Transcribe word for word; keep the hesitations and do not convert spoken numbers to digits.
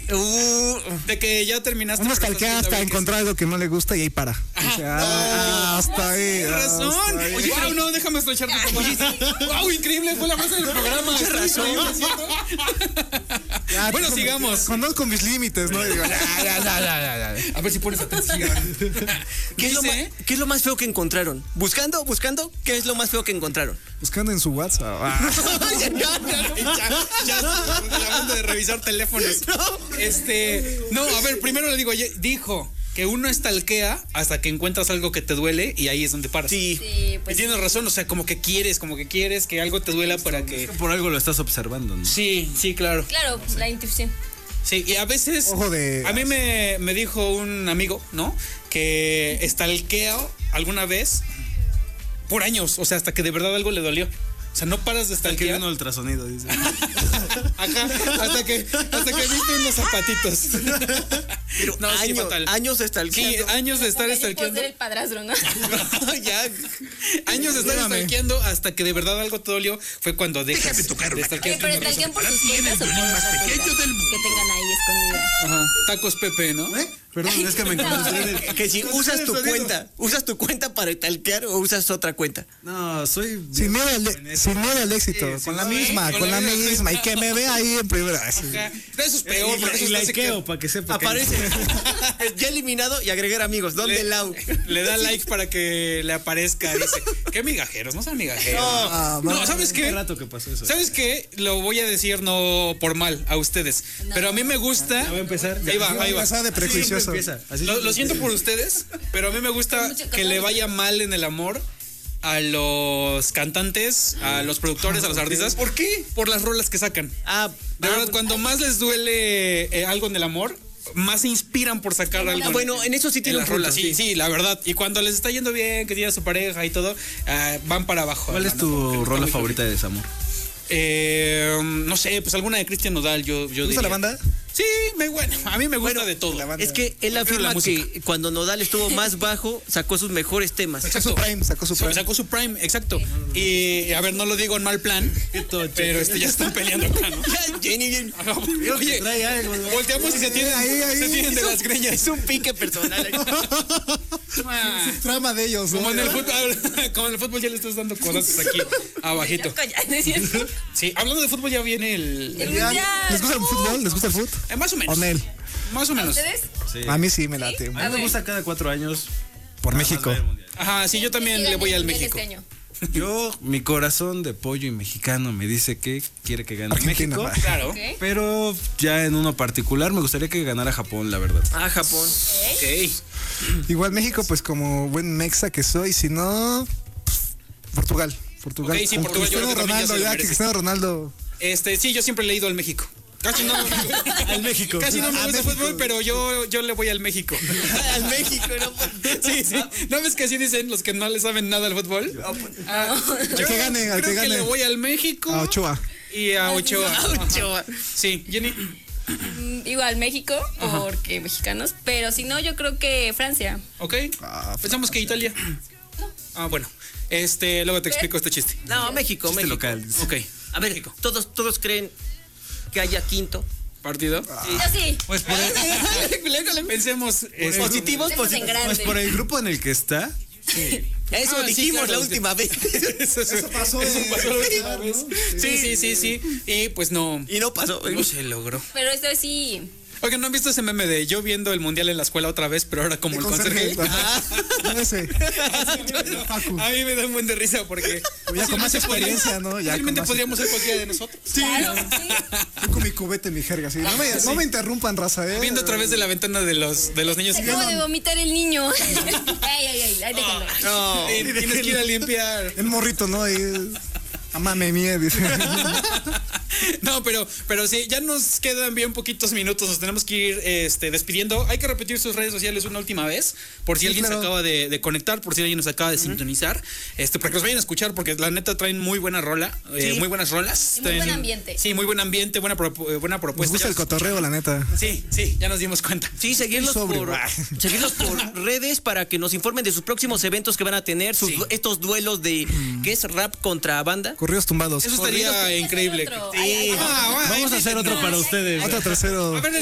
Uh, de que ya terminaste. Uno stalkea hasta encontrar algo que no le gusta y ahí para. Dice, ah, hasta ahí. Tienes razón. Oye, wow, no, déjame estrecharte. Oye, wow, increíble, fue la frase del programa. Tienes razón. Ya, bueno, sigamos. Conozco mis límites, ¿no? Y digo, ya, ya, ya, ya, ya. A ver si pones atención. ¿Qué es, lo más, ¿Qué es lo más feo que encontraron? Buscando, buscando, ¿qué es lo más feo que encontraron? Buscando en su WhatsApp. Ah. ya, ya, ya, ya, hablando de revisar teléfonos. No. Este, no, a ver, primero le digo, dijo que uno stalkea hasta que encuentras algo que te duele y ahí es donde paras. Sí, sí pues y tienes razón, o sea, como que quieres, como que quieres que algo te duela para que... Por algo lo estás observando, ¿no? Sí, sí, claro. Claro, la intuición. Sí, y a veces, Ojo de... a mí me, me dijo un amigo, ¿no? Que stalkeo alguna vez por años, o sea, hasta que de verdad algo le dolió. O sea, no paras de hasta stalkear. que vino el ultrasonido, dice. Ajá, hasta que, hasta que viste unos zapatitos. Pero no, años, sí, fatal. años de stalkeando. Sí, años de estar stalkeando. Ser el padrastro, ¿no? Ya, años de estar stalkeando hasta que de verdad algo te dolió fue cuando dejas de stalkear. Pero stalkean por sus cuentas o por más pequeño del mundo. Que tengan ahí escondidas. Ajá, Tacos Pepe, ¿no? ¿Eh? Perdón, es que me encontré. Que si usas tu cuenta, ¿usas tu cuenta para stalkear o usas otra cuenta? No, soy... Sin miedo al, sin miedo al éxito, sí, con la misma, con, con la, la misma, y que me vea ahí en primera. Eso es peor, y, porque y, eso y hace likeo que... para que sepa. Aparece ya eliminado y agregar amigos. ¿Dónde le, Lau? Le da like para que le aparezca. Dice, qué migajeros, no son migajeros. No, ah, no, ¿sabes qué? Hace rato que pasó eso. ¿Sabes qué? Lo voy a decir no por mal a ustedes, no. Pero a mí me gusta. Ya va a empezar. Ahí va, ahí va. de prejuicioso. Así lo, lo siento por ustedes, pero a mí me gusta que le vaya mal en el amor a los cantantes, a los productores, a los artistas. ¿Por qué? Por las rolas que sacan. Ah, de verdad, pues, cuando más les duele eh, algo en el amor, más se inspiran por sacar algo. Ah, bueno, en eso sí tiene un punto. Sí, sí, la verdad. Y cuando les está yendo bien, que tiene a su pareja y todo, uh, van para abajo. ¿Cuál hermano, es tu rola favorita de desamor? Eh, no sé, pues alguna de Cristian Nodal, yo, yo ¿Te gusta la banda? Sí, me, bueno, a mí me gusta bueno, de todo. Es que él afirma que cuando Nodal estuvo más bajo, sacó sus mejores temas. Sacó su prime, sacó su prime. Sacó su prime, exacto. Y, a ver, no lo digo en mal plan, pero este, ya están peleando acá, ¿no? Jenny, Jenny. Oye, volteamos y se tienen, ahí, ahí. Se tienen de las greñas. Es un pique personal. Ah, es trama de ellos. Como, ¿no? en el fútbol, como en el fútbol ya le estás dando codazos aquí, abajito. Sí, hablando de fútbol ya viene el... el ¿Les gusta el fútbol? ¿Les gusta el fútbol? Eh, más o menos. Onel. Más o menos. ¿A ustedes? Sí. A mí sí me late. ¿Sí? A mí me gusta cada cuatro años. Por México. Ajá, sí, yo también le voy al México. Yo, mi corazón de pollo y mexicano me dice que quiere que gane Argentina, México. va. Claro. Okay. Pero ya en uno particular me gustaría que ganara Japón, la verdad. Ah, Japón. Ok. Igual México, pues como buen mexa que soy, si no, Portugal. Portugal. Okay, sí, Con Portugal, yo Cristiano creo que también ya Ronaldo, se lo ya que merece. Cristiano Ronaldo. Este, sí, yo siempre le he ido al México. Casi no. Al México. Casi no me A gusta el México. fútbol, pero yo, yo le voy al México. Al México, ¿no? Sí, sí. ¿No ves que así dicen los que no le saben nada al fútbol? Ah, Al que gane, al creo que gane. le voy al México. A Ochoa. Y a Ochoa. A Ochoa. Sí, Jenny. Igual México, Ajá. porque mexicanos, pero si no, yo creo que Francia. Ok. Pensamos que Italia. Ah, bueno. Este, luego te explico este chiste. No, México, Chiste México. local. Ok. A ver, México. todos, todos creen que haya quinto. ¿Partido? Yo sí. Pues por el, Pensemos. este, Positivos, Pensemos en positivos. grande. pues por el grupo en el que está. Eso Ah, sí, dijimos claro, la sí. última vez. Eso, eso pasó, eso eh. pasó la última vez. Sí, sí, sí, sí. Y pues no. Y no pasó. No se logró. Pero esto sí. Oigan, ¿no han visto ese meme de yo viendo el mundial en la escuela otra vez, pero ahora como el Con conserje? Sergio. No ese. Facu. A mí me da un buen de risa porque Ya con más experiencia, ¿no? Ya Realmente con más podríamos ser cualquiera de nosotros. Claro, sí. Yo con mi cubete, mi jerga, así. No me, no me interrumpan, raza, eh. Viendo a través de la ventana de los, de los niños. Se acaba de vomitar el niño. Ay, ay, ay, ay, déjenlo. No. Sí, tienes que ir a limpiar. El morrito, ¿no? Ahí. Amame mie, dice. No, pero, pero sí, ya nos quedan bien poquitos minutos, nos tenemos que ir este, despidiendo. Hay que repetir sus redes sociales una última vez, por si Sí, alguien claro. se acaba de, de conectar, por si alguien nos acaba de uh-huh. sintonizar, este, para que los vayan a escuchar, porque la neta traen muy buena rola, eh, Sí. muy buenas rolas. Y muy Traen- buen ambiente. Sí, muy buen ambiente, buena, pro- buena Nos propuesta. gusta Ya el cotorreo, la neta. Sí, sí, ya nos dimos cuenta. Sí, seguirlos Muy sobrio. por, seguirlos por redes para que nos informen de sus próximos eventos que van a tener, sus, Sí. estos duelos de ¿qué es rap contra banda? Corridos tumbados. Eso estaría Hay que hacer increíble. otro. Sí. Ay, ay, ay. Ah, bueno, Vamos a hacer otro para ustedes. Otro tercero. A ver,